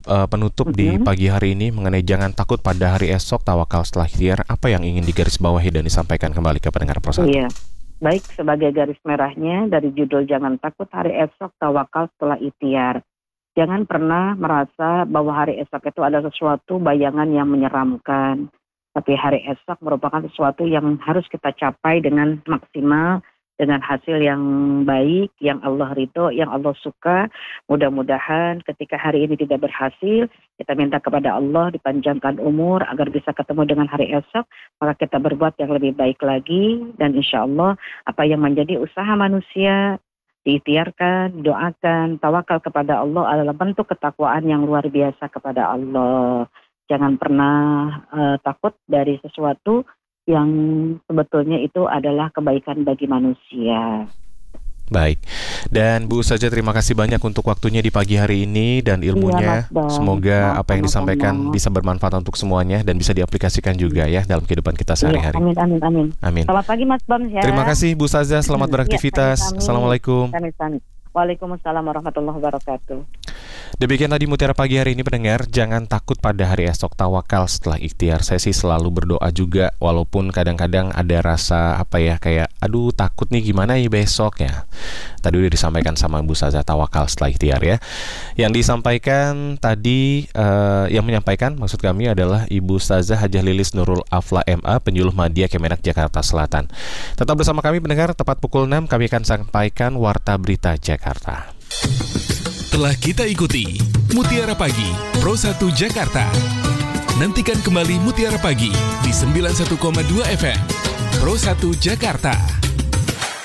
penutup di pagi hari ini mengenai jangan takut pada hari esok, tawakal setelah ikhtiar. Apa yang ingin digarisbawahi dan disampaikan kembali ke pendengar Pro1? Iya. Baik, sebagai garis merahnya dari judul jangan takut hari esok, tawakal setelah ikhtiar. Jangan pernah merasa bahwa hari esok itu adalah sesuatu bayangan yang menyeramkan. Tapi hari esok merupakan sesuatu yang harus kita capai dengan maksimal, dengan hasil yang baik, yang Allah ridho, yang Allah suka. Mudah-mudahan ketika hari ini tidak berhasil, kita minta kepada Allah dipanjangkan umur agar bisa ketemu dengan hari esok, maka kita berbuat yang lebih baik lagi, dan insya Allah apa yang menjadi usaha manusia diikhtiarkan, doakan, tawakal kepada Allah adalah bentuk ketakwaan yang luar biasa kepada Allah. Jangan pernah takut dari sesuatu yang sebetulnya itu adalah kebaikan bagi manusia. Baik, dan Bu Ustazah terima kasih banyak untuk waktunya di pagi hari ini dan ilmunya. Semoga apa yang disampaikan bisa bermanfaat untuk semuanya dan bisa diaplikasikan juga ya dalam kehidupan kita sehari-hari. Amin. Selamat pagi Mas Bam ya. Terima kasih Bu Ustazah, selamat beraktivitas. Assalamualaikum. Waalaikumsalam warahmatullahi wabarakatuh. Demikian tadi Mutiara Pagi hari ini pendengar. Jangan takut pada hari esok, tawakal setelah ikhtiar. Saya sih selalu berdoa juga, walaupun kadang-kadang ada rasa kayak aduh takut nih gimana ya besok ya. Tadi udah disampaikan sama Bu Ustazah, tawakal setelah ikhtiar ya. Yang disampaikan tadi, yang menyampaikan maksud kami adalah Ibu Ustazah Hajah Lilis Nurul Afla MA, Penyuluh Madya Kemenak Jakarta Selatan. Tetap bersama kami pendengar, tepat pukul 6 kami akan sampaikan Warta Berita Jakarta. Telah kita ikuti Mutiara Pagi Pro1 Jakarta. Nantikan kembali Mutiara Pagi di 91,2 FM Pro1 Jakarta.